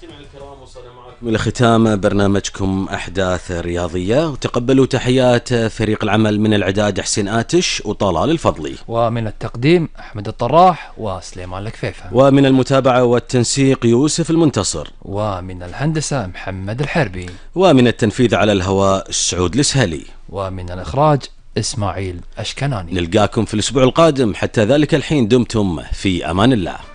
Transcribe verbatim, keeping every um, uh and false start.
الكرام، وصلنا معكم إلى ختام برنامجكم أحداث رياضية، وتقبلوا تحيات فريق العمل من الإعداد حسين آتش وطلال الفضلي، ومن التقديم أحمد الطراح وسليمان الكفيفة، ومن المتابعة والتنسيق يوسف المنتصر، ومن الهندسة محمد الحربي، ومن التنفيذ على الهواء سعود السهلي، ومن الإخراج إسماعيل أشكناني. نلقاكم في الأسبوع القادم، حتى ذلك الحين دمتم في أمان الله.